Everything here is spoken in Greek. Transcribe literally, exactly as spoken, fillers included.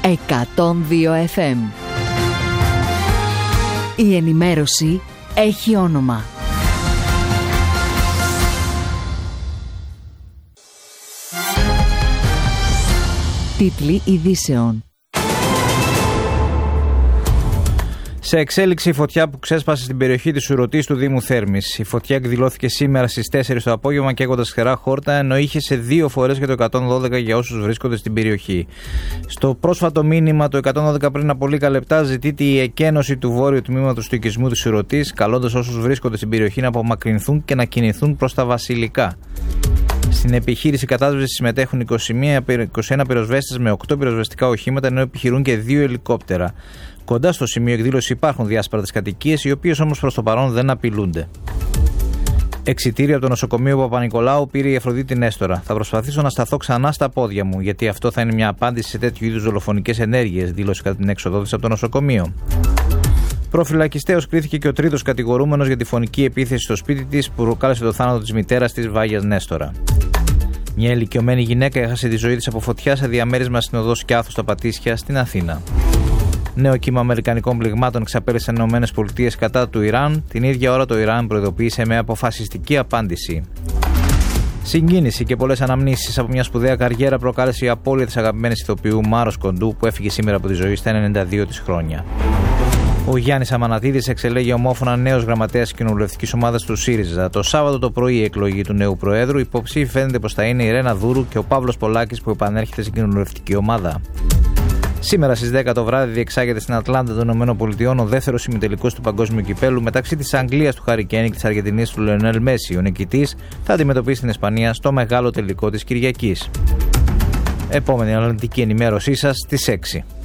εκατόν δύο εφ εμ. Η ενημέρωση έχει όνομα. Τίτλοι ειδήσεων. Σε εξέλιξη η φωτιά που ξέσπασε στην περιοχή της Σουρωτής του Δήμου Θέρμης. Η φωτιά εκδηλώθηκε σήμερα στις τέσσερις το απόγευμα καίγοντας χερά χόρτα, ενώ είχε σε δύο φορές και το εκατόν δώδεκα για όσους βρίσκονται στην περιοχή. Στο πρόσφατο μήνυμα το εκατόν δώδεκα πριν από λίγα λεπτά ζητείται η εκένωση του βόρειου τμήματος του οικισμού της Σουρωτής, καλώντας όσους βρίσκονται στην περιοχή να απομακρυνθούν και να κινηθούν προς τα βασιλικά. Στην επιχείρηση κατάσβεσης συμμετέχουν είκοσι ένα πυροσβέστες με οκτώ πυροσβεστικά οχήματα, ενώ επιχειρούν και δύο ελικόπτερα. Κοντά στο σημείο εκδήλωση υπάρχουν διάσπαρτες κατοικίες, οι οποίες όμως προς το παρόν δεν απειλούνται. Εξιτήριο από το νοσοκομείο Παπα-Νικολάου πήρε η Αφροδίτη Νέστορα. Θα προσπαθήσω να σταθώ ξανά στα πόδια μου, γιατί αυτό θα είναι μια απάντηση σε τέτοιου είδους δολοφονικές ενέργειες, δήλωσε κατά την έξοδό της από το νοσοκομείο. Προφυλακιστέως κρίθηκε και ο τρίτος κατηγορούμενος για τη φωνική επίθεση στο σπίτι της που προκάλεσε το θάνατο της μητέρας της Βάγιας Νέστορα. Μια ηλικιωμένη γυναίκα έχασε τη ζωή της από φωτιά σε διαμέρισμα στην οδό Σκιάθου στα Πατήσια στην Αθήνα. Νέο κύμα αμερικανικών πληγμάτων εξαπέλυσε στις ΗΠΑ κατά του Ιράν. Την ίδια ώρα το Ιράν προειδοποίησε με αποφασιστική απάντηση. Συγκίνηση και πολλές αναμνήσεις από μια σπουδαία καριέρα προκάλεσε η απώλεια της αγαπημένης ηθοποιού Μάρος Κοντού, που έφυγε σήμερα από τη ζωή στα ενενήντα δύο της χρόνια. Ο Γιάννης Αμανατίδης εξελέγει ομόφωνα νέος γραμματέας της κοινοβουλευτικής ομάδας του ΣΥΡΙΖΑ. Το Σάββατο το πρωί η εκλογή του νέου Προέδρου. Υποψήφοι φαίνεται πως θα είναι η Ρένα Δούρου και ο Παύλος Πολάκης, που επανέρχεται στην κοινοβουλευτική ομάδα. Σήμερα στις δέκα το βράδυ διεξάγεται στην Ατλάντα των ΗΠΑ ο δεύτερος ημιτελικός του Παγκόσμιου Κυπέλου μεταξύ της Αγγλίας του Χάρι Κέιν και της Αργεντινής του Λιονέλ Μέση. Ο νικητής θα αντιμετωπίσει την Ισπανία στο μεγάλο τελικό της Κυριακής. Επόμενη αναλυτική ενημέρωσή σας στις έξι.